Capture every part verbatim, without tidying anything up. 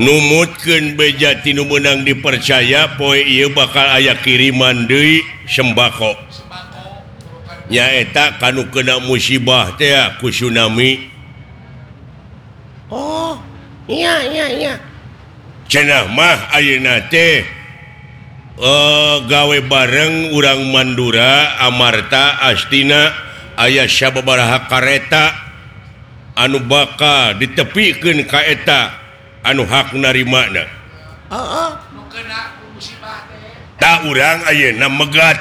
numutkeun bejati nu meunang dipercaya poe ieu bakal aya kiriman deui sembako nyaeta kanu kena musibah teh ku tsunami. Oh iya iya iya cenah mah ayeuna teh uh, gawe bareng urang Mandura Amarta Astina aya sababaraha kareta anu bakal ditepikeun ka eta anu hak narimana. Heeh. Nu kena musibah teh. Da urang ayeuna megat.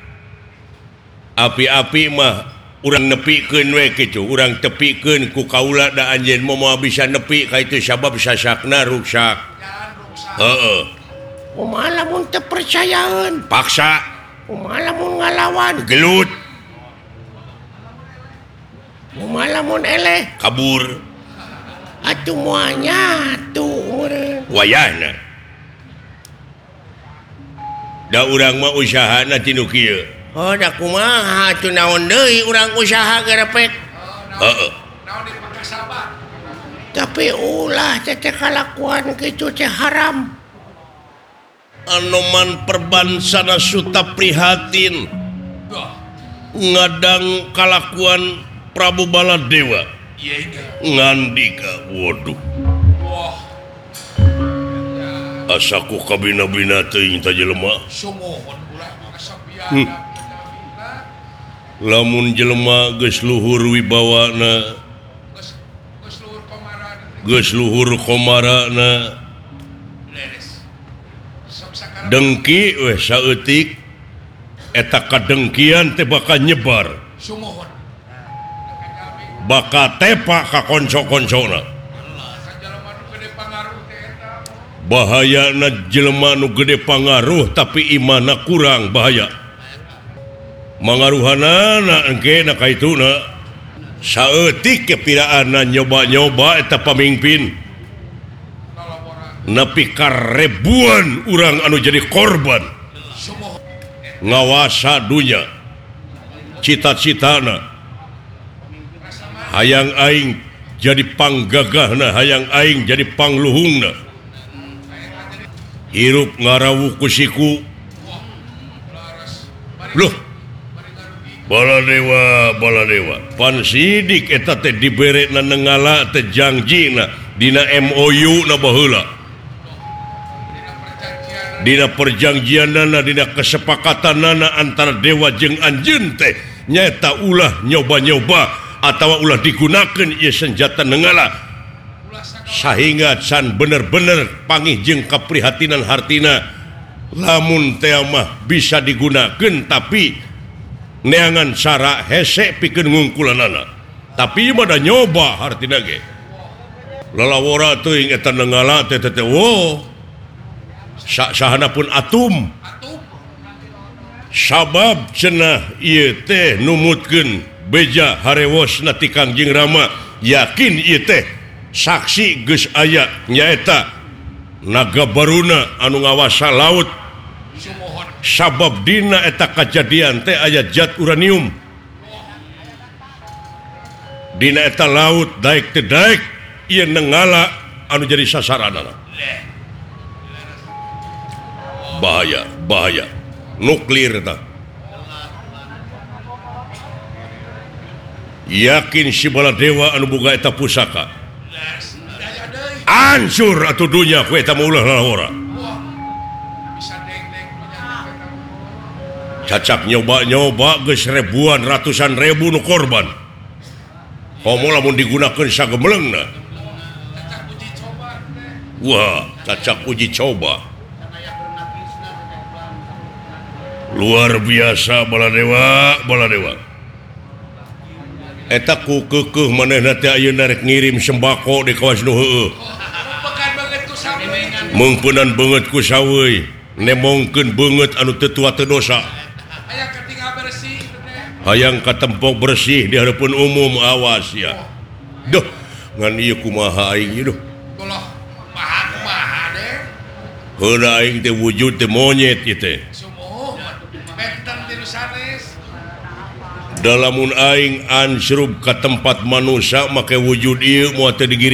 Api-api mah urang nepikeun we kitu, urang tepikeun ku kaula da anjeun moal bisa nepi ka itu sabab sasakna ruksak. Jalan rusak. Heeh. Kumaha lamun teu percayaeun? Paksa, Kumaha lamun ngalawan? gelut, Kumaha lamun eleh? kabur, Atuh moal nyatu meureun. wayahna. Da urang mah usahana tinu kieu. Oh da kumaha atuh naon deui urang usaha garepek. Heeh. Naon dipake sabar. Tapi ulah teh teh kalakuan kitu teh haram. Anoman perbansana suta prihatin Duh. ngadang kalakuan Prabu Baladewa Iya iya. ngandika waduh Wah, asaku kabina-bina teuing ta jelema sumuhun ulah kasabiana. Hmm. lamun jelema geus luhur wibawana Geus geus luhur komaran. geus luhur komarana Leres. Sok sakarep dengki weh saeutik eta kadengkian teh bakal nyebar sumuhun. bakal tepa ka konco-koncona. Sajalema nu gede pangaruh teh eta. Bahayana jelema nu gede pangaruh tapi imanna kurang bahaya. Mangaruhanana engke na kaituna saeutik kepiraanna nyoba-nyoba eta pamimpin Lalaboran nepi ka ribuan urang anu jadi korban sumuhun. ngawasa dunya cita-citana hayang aing jadi panggagahna hayang aing jadi pangluhungna hirup ngarawuh ku siku loh Baladewa Baladewa pan sidik eta teh diberekna nenggala teh janjina dina M O U na baheula dina perjanjianana dina kesepakatanana antara dewa jeung anjeun teh nyaeta ulah nyoba-nyoba atawa ulah digunakeun ieu senjata nenggala sahingga can bener-bener pangih jeung kaprihatinan hartina lamun teh mah bisa digunakeun tapi neangan cara hese pikeun ngungkulanana tapi ieu mah da nyoba hartina ge lalawora teuing eta nenggala teh teh wo sahana pun atum Atuh. sabab cenah ieu teh numutkeun beja harewosna ti Kangjeng Rama yakin ieu teh saksi geus aya nyaeta naga baruna anu ngawasa laut Sumuhun. sabab dina eta kajadian teh aya zat uranium dina eta laut daek teh daek ieu nenggala anu jadi sasaranana bahaya bahaya nuklir ta yakin si Baladewa anu boga eta pusaka Leres. Daya deui. hancur atuh dunya ku eta mah ulah lalawara Wah. Bisa deng-deng punya eta. cacak nyoba-nyoba geus ribuan ratusan ribu nu korban komo lamun digunakeun sagemelengna Cacak uji coba teh. wah cacak uji coba luar biasa Baladewa Baladewa eta ku keukeuh manehna teh ayeuna rek ngirim sembako di kawas nu heueuh Pekan banget ku sampingan. mengpeunan beungeut ku saweui nemongkeun beungeut anu teu tua teu dosa Aya ketinggal bersih teh. hayang katempok bersih di hadapan umum awas ya duh ngan ieu kumaha aing ieu duh Tolong maha kumaha deh. heula aing teh wujud teh monyet ieu teh Sumuhun. Benten tilu sanes. dalamun aing ansrub ka tempat manusia make wujud ieu moal teu digiring